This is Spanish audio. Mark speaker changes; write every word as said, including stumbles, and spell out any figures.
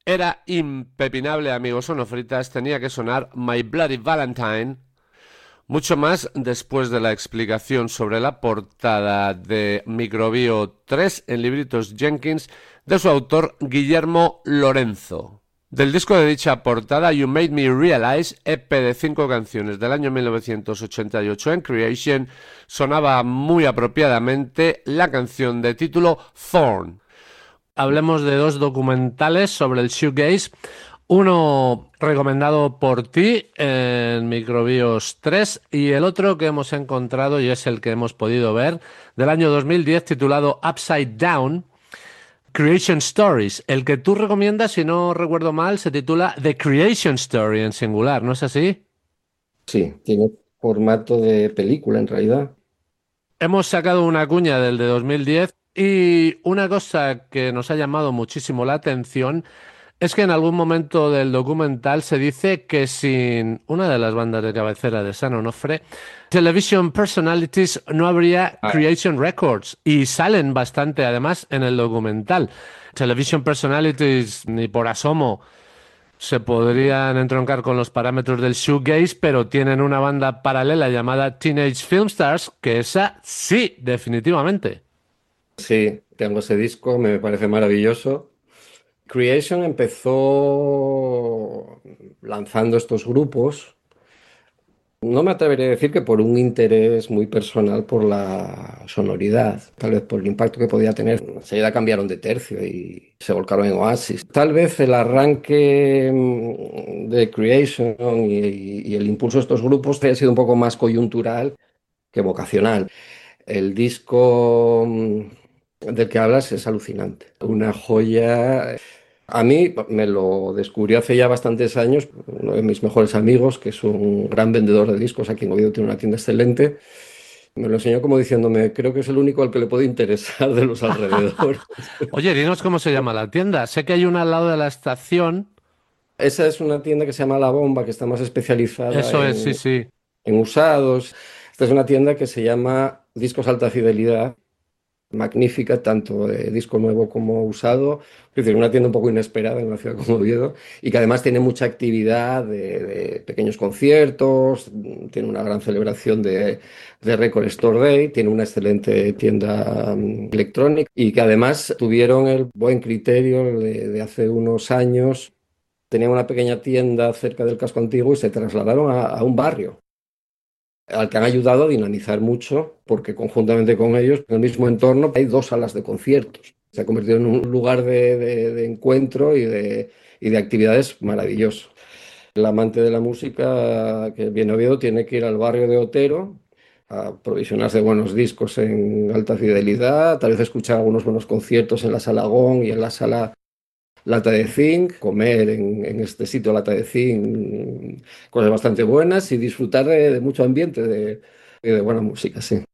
Speaker 1: Era impepinable, amigos sonofritas, tenía que sonar My Bloody Valentine. Mucho más después de la explicación sobre la portada de Microbio tres en Libritos Jenkins de su autor Guillermo Lorenzo. Del disco de dicha portada, You Made Me Realize, E P de cinco canciones del año mil novecientos ochenta y ocho en Creation, sonaba muy apropiadamente la canción de título Thorn. Hablemos de dos documentales sobre el shoegaze. Uno recomendado por ti en Microbios tres y el otro que hemos encontrado y es el que hemos podido ver del año dos mil diez titulado Upside Down, Creation Stories. El que tú recomiendas, si no recuerdo mal, se titula The Creation Story en singular, ¿no es así?
Speaker 2: Sí, tiene formato de película en realidad.
Speaker 1: Hemos sacado una cuña del de dos mil diez y una cosa que nos ha llamado muchísimo la atención es que en algún momento del documental se dice que sin una de las bandas de cabecera de San Onofre, Television Personalities no habría
Speaker 2: Ah,
Speaker 1: Creation Records y salen bastante además en el documental. Television Personalities ni por asomo se podrían entroncar con los parámetros del shoegaze, pero tienen una banda paralela llamada Teenage Film Stars, que esa sí, definitivamente.
Speaker 2: sí, tengo ese disco, me parece maravilloso. Creation empezó lanzando estos grupos. No me atrevería a decir que por un interés muy personal por la sonoridad, tal vez por el impacto que podía tener. Enseguida cambiaron de tercio y se volcaron en Oasis. Tal vez el arranque mm, de Creation y, y el impulso de estos grupos haya sido un poco más coyuntural que vocacional. El disco mm, del que hablas es alucinante, una joya. A mí me lo descubrió hace ya bastantes años, uno de mis mejores amigos, que es un gran vendedor de discos, aquí en Oviedo tiene una tienda excelente. Me lo enseñó como diciéndome, creo que es el único al que le puede interesar de los alrededores.
Speaker 1: Oye, dinos cómo se llama la tienda. Sé que hay una al lado de la estación.
Speaker 2: Esa es una tienda que se llama La Bomba, que está más especializada
Speaker 1: Eso es, sí,
Speaker 2: en,
Speaker 1: sí.
Speaker 2: en usados. Esta es una tienda que se llama Discos Alta Fidelidad, magnífica, tanto de disco nuevo como usado. Es decir, una tienda un poco inesperada en una ciudad como Oviedo y que además tiene mucha actividad de, de pequeños conciertos, tiene una gran celebración de, de Record Store Day, tiene una excelente tienda mm, electrónica y que además tuvieron el buen criterio de, de hace unos años. Tenían una pequeña tienda cerca del casco antiguo y se trasladaron a a un barrio al que han ayudado a dinamizar mucho, porque conjuntamente con ellos, en el mismo entorno, hay dos salas de conciertos. Se ha convertido en un lugar de, de- de encuentro y de, y de actividades maravilloso. El amante de la música que viene a Oviedo tiene que ir al barrio de Otero a provisionarse de buenos discos en alta fidelidad, tal vez escuchar algunos buenos conciertos en la sala Gong y en la sala Lata de Zinc, comer en, en este sitio Lata de Zinc, cosas bastante buenas y disfrutar de, de mucho ambiente, de, y de buena música, sí.